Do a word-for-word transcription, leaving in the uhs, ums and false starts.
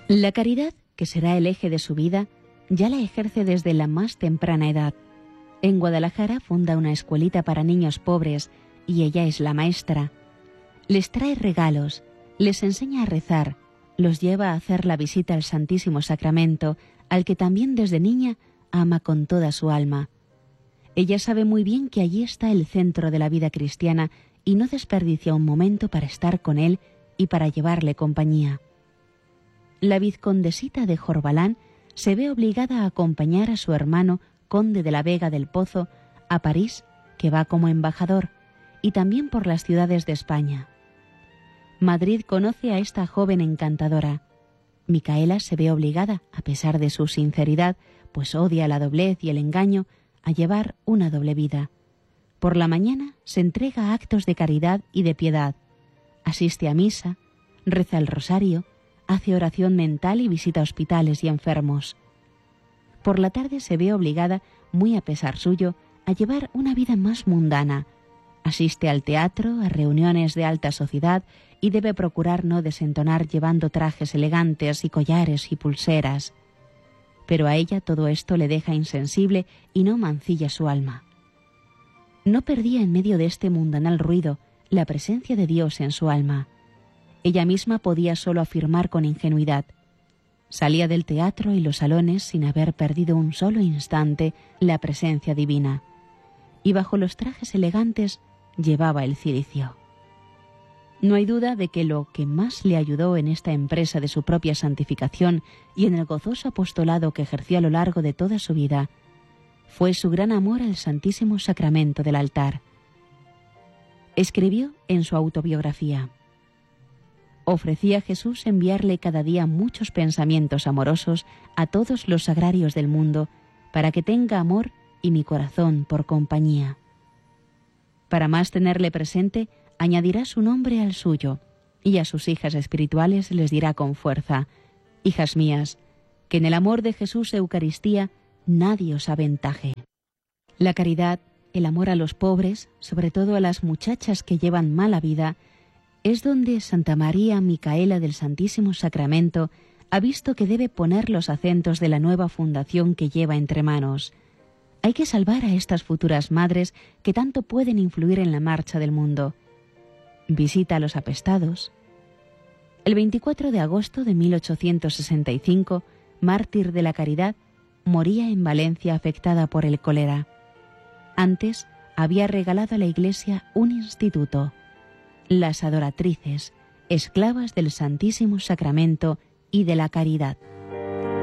La caridad, que será el eje de su vida, ya la ejerce desde la más temprana edad. En Guadalajara funda una escuelita para niños pobres y ella es la maestra. Les trae regalos, les enseña a rezar, los lleva a hacer la visita al Santísimo Sacramento, al que también desde niña ama con toda su alma. Ella sabe muy bien que allí está el centro de la vida cristiana y no desperdicia un momento para estar con él y para llevarle compañía. La vizcondesita de Jorbalán se ve obligada a acompañar a su hermano, conde de la Vega del Pozo, a París, que va como embajador, y también por las ciudades de España. Madrid conoce a esta joven encantadora. Micaela se ve obligada, a pesar de su sinceridad, pues odia la doblez y el engaño, a llevar una doble vida. Por la mañana se entrega a actos de caridad y de piedad, asiste a misa, reza el rosario, hace oración mental y visita hospitales y enfermos. Por la tarde se ve obligada, muy a pesar suyo, a llevar una vida más mundana. Asiste al teatro, a reuniones de alta sociedad y debe procurar no desentonar llevando trajes elegantes y collares y pulseras. Pero a ella todo esto le deja insensible y no mancilla su alma. No perdía en medio de este mundanal ruido la presencia de Dios en su alma. Ella misma podía solo afirmar con ingenuidad. Salía del teatro y los salones sin haber perdido un solo instante la presencia divina. Y bajo los trajes elegantes llevaba el cilicio. No hay duda de que lo que más le ayudó en esta empresa de su propia santificación y en el gozoso apostolado que ejerció a lo largo de toda su vida fue su gran amor al Santísimo Sacramento del altar. Escribió en su autobiografía: ofrecí a Jesús enviarle cada día muchos pensamientos amorosos a todos los sagrarios del mundo para que tenga amor y mi corazón por compañía. Para más tenerle presente, añadirá su nombre al suyo, y a sus hijas espirituales les dirá con fuerza: hijas mías, que en el amor de Jesús Eucaristía nadie os aventaje. La caridad, el amor a los pobres, sobre todo a las muchachas que llevan mala vida, es donde Santa María Micaela del Santísimo Sacramento ha visto que debe poner los acentos de la nueva fundación que lleva entre manos. Hay que salvar a estas futuras madres que tanto pueden influir en la marcha del mundo. Visita a los apestados. El veinticuatro de agosto de mil ochocientos sesenta y cinco, mártir de la caridad, moría en Valencia afectada por el cólera. Antes había regalado a la Iglesia un instituto, las adoratrices, esclavas del Santísimo Sacramento y de la caridad.